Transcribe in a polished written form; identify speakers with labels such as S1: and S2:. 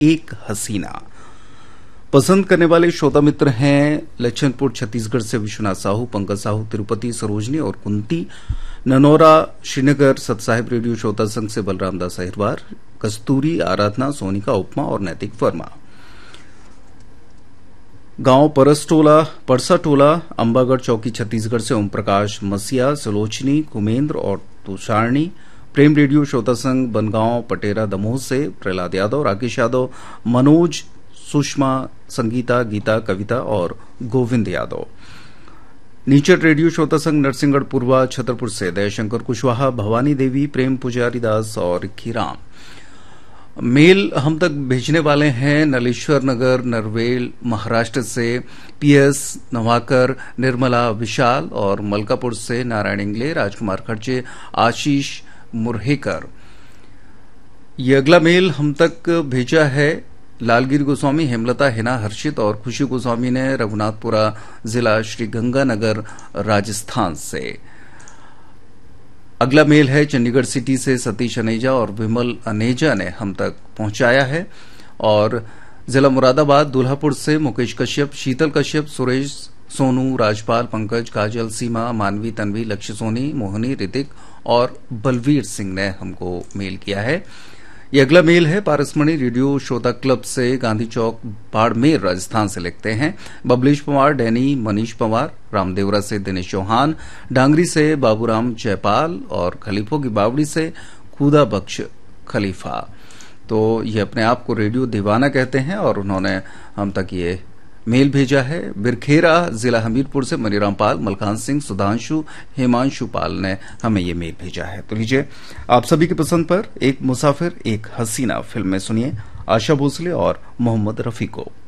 S1: एक हसीना। पसंद करने वाले श्रोता मित्र हैं लच्छनपुर छत्तीसगढ़ से विश्वनाथ साहू, पंकज साहू, तिरुपति, सरोजनी और कुंती, ननौरा, श्रीनगर, सतसाहिब रेडियो श्रोता संघ से बलराम दास अहिरवार, कस्तूरी, आराधना, सोनिका, उपमा और नैतिक वर्मा। गांव परसा टोला, अंबागढ़ चौकी छत्तीसगढ़ से ओम प्रकाश मसिया, सलोचनी, कुमेंद्र और तुषारणी। प्रेम रेडियो श्रोता संघ बनगांव पटेरा दमोह से प्रहलाद यादव, राकेश यादव, मनोज, सुषमा, संगीता, गीता, कविता और गोविंद यादव। नीचर रेडियो श्रोता संघ नरसिंहगढ़ पूर्वा छतरपुर से दयाशंकर कुशवाहा, भवानी देवी, प्रेम पुजारी दास और खीराम। मेल हम तक भेजने वाले हैं नलेश्वर नगर, नरवेल, महाराष्ट्र से पीएस नवाकर, निर्मला, विशाल और मलकापुर से नारायण इंगले, राजकुमार खर्चे, आशीष मुरहेकर। ये अगला मेल हम तक भेजा है लालगिरी गोस्वामी, हेमलता, हिना, हर्षित और खुशी गोस्वामी ने रघुनाथपुरा जिला श्री गंगानगर राजस्थान से। अगला मेल है चंडीगढ़ सिटी से सतीश अनेजा और विमल अनेजा ने हम तक पहुंचाया है। और जिला मुरादाबाद दुल्हापुर से मुकेश कश्यप, शीतल कश्यप, सुरेश, सोनू, राजपाल, पंकज, काजल, सीमा, मानवी, तन्वी, लक्ष्य सोनी, मोहनी, ऋतिक और बलवीर सिंह ने हमको मेल किया है। ये अगला मेल है पारसमणि रेडियो श्रोता क्लब से गांधी चौक, बाड़मेर, राजस्थान से लिखते हैं बबलेश पवार, डैनी, मनीष पवार, रामदेवरा से दिनेश चौहान, डांगरी से बाबूराम जयपाल और खलीफों की बावड़ी से खुदा बख्श खलीफा। तो ये अपने आप को रेडियो दीवाना कहते हैं और उन्होंने हम तक ये मेल भेजा है। बिरखेरा जिला हमीरपुर से मनीराम पाल, मलखान सिंह, सुधांशु, हिमांशु पाल ने हमें ये मेल भेजा है। तो लीजिए आप सभी की पसंद पर एक मुसाफिर एक हसीना फिल्म में सुनिए आशा भोसले और मोहम्मद रफी को।